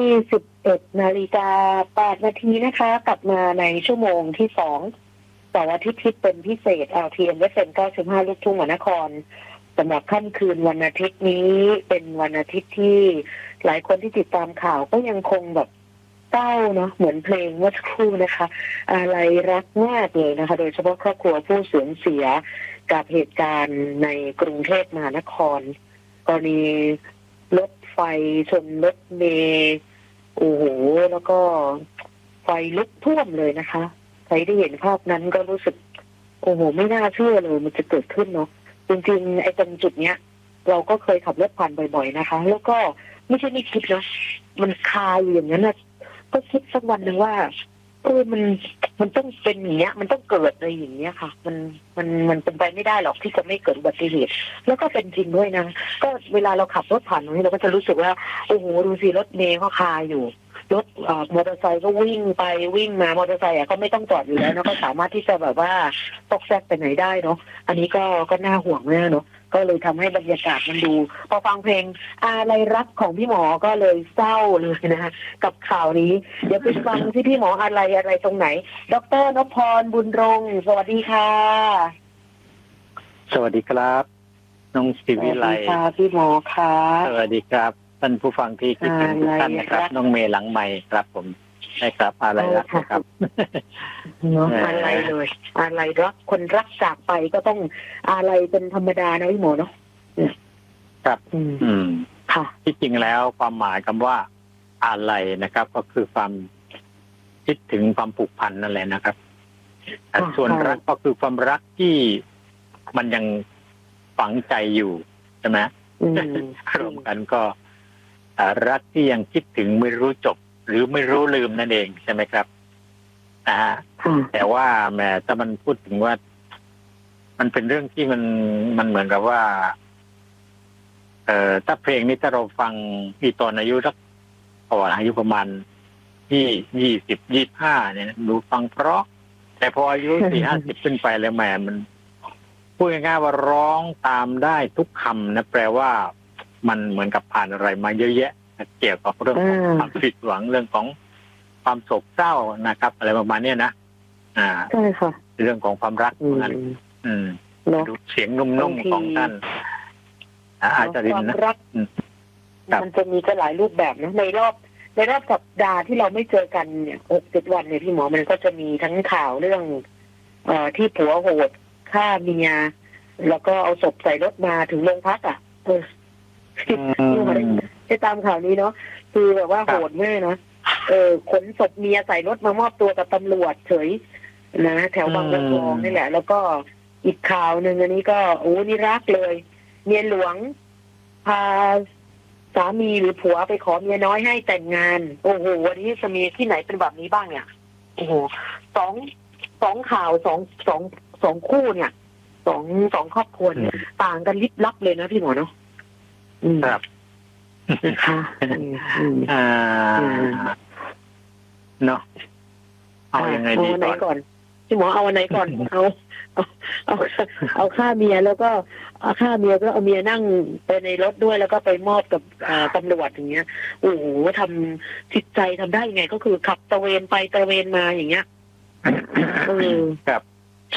11:08 น.8 นาทีนะคะกลับมาในชั่วโมงที่2เสาร์อาทิตย์ที่เป็นพิเศษ LTN FM 95 ลูกทุ่งมหานครสำหรับค่ำคืนวันอาทิตย์นี้เป็นวันอาทิตย์ที่หลายคนที่ติดตามข่าวก็ยังคงแบบเศร้าเนาะเหมือนเพลงเมื่อสักครู่นะคะอะไรรักมากเลยนะคะโดยเฉพาะครอบครัวผู้สูญเสียกับเหตุการณ์ในกรุงเทพมหานครกรณีรถไฟชนรถเมล์โอ้โหแล้วก็ไฟลุกท่วมเลยนะคะใครได้เห็นภาพนั้นก็รู้สึกโอ้โหไม่น่าเชื่อเลยมันจะเกิดขึ้นเนาะจริงๆไอ้ตรงจุดเนี้ยเราก็เคยขับรถผ่านบ่อยๆนะคะแล้วก็ไม่คิดเนาะมันคาอยู่อย่างนั้นนะก็คิดสักวันหนึ่งว่ามันต้องเป็นอย่างเงี้ยมันต้องเกิดอะไรอย่างเงี้ยค่ะมันเป็นไปไม่ได้หรอกที่จะไม่เกิดอุบัติเหตุแล้วก็เป็นจริงด้วยนะก็เวลาเราขับรถผ่านตรงนี้เราก็จะรู้สึกว่าโอ้โหดูสิรถเมล์เขาคาอยู่รถมอเตอร์ไซค์ก็วิ่งไปวิ่งมามอเตอร์ไซค์ก็ไม่ต้องจอดอยู่แล้วนะก็สามารถที่จะแบบว่าตกแซกไปไหนได้เนาะอันนี้ก็น่าห่วงแน่เนาะก็เลยทำให้บรรยากาศมันดูพอฟังเพลงอะไรรักของพี่หมอก็เลยเศร้าเลยนะคะกับข่าวนี้เดี๋ยวไปฟังที่พี่หมออะไรตรงไหนดร.นพพรบุญรงค์สวัสดีค่ะสวัสดีครับน้องศิวิไลค่ะพี่หมอค่ะสวัสดีครับท่านผู้ฟังที่คิดถึงทุกท่านนะครับน้องเมย์หลังไมค์ครับผมใช่ครับอะไรรักนะครับเนาะอะไรเลยอะไรรักคนรักจากไปก็ต้องอะไรเป็นธรรมดานะพี่หมอเนาะครับค่ะที่จริงแล้วความหมายคำว่าอะไรนะครับก็คือความคิดถึงความผูกพันนั่นแหละนะครับส่วนรักก็คือความรักที่มันยังฝังใจอยู่ใช่ไหมรวมกันก็รักที่ยังคิดถึงไม่รู้จบหรือไม่รู้ลืมนั่นเองใช่ไหมครับแต่ว่าแม้ถ้ามันพูดถึงว่ามันเป็นเรื่องที่มันเหมือนกับว่าถ้าเพลงนี้ถ้าเราฟังที่ตอนอายุสักอายุประมาณ20-25เนี่ยดูฟังเพราะแต่พออายุ40-50ขึ้นไปแล้วแหมมันพูดง่ายๆว่าร้องตามได้ทุกคำนะแปลว่ามันเหมือนกับผ่านอะไรมาเยอะแยะเกี่ยวกับเรื่องของความผิดหวังเรื่องของความโศกเศร้านะครับอะไรประมาณนี้นะใช่ค่ะเรื่องของความรักนั้นดูเสียงนุ่มๆของท่านอาจารย์ความรักมันจะมีก็หลายรูปแบบนะในรอบสัปดาห์ที่เราไม่เจอกันเนี่ย6-7 วันเนี่ยพี่หมอมันก็จะมีทั้งข่าวเรื่องที่ผัวโหดฆ่าเมียแล้วก็เอาศพใส่รถมาถึงโรงพักได้ตามข่าวนี้เนาะคือแบบว่าโหดมากนะขนศพเมียใส่รถมามอบตัวกับตำรวจเฉยนะแถวบางบัวทองนี่แหละแล้วก็อีกข่าวหนึ่งอันนี้ก็นี่รักเลยเมียหลวงพาสามีหรือผัวไปขอเมียน้อยให้แต่งงานโอ้โหวันนี้จะมีที่ไหนเป็นแบบนี้บ้างเนี่ยโอ้โหสองข่าวสองคู่เนี่ยสองครอบครัวต่างกันลิบลับเลยนะพี่หมอเนาะครับนะคะเนาะเอายังไงดีก่อนพี่หมอเอาอันไหนก่อนเอาฆ่าเมียแล้วก็ฆ่าเมียก็เอาเมียนั่งไปในรถด้วยแล้วก็ไปมอบกับตำรวจอย่างเงี้ยโอ้โหทำจิตใจทำได้ยังไงก็คือขับตระเวนไปตระเวนมาอย่างเงี้ยครับ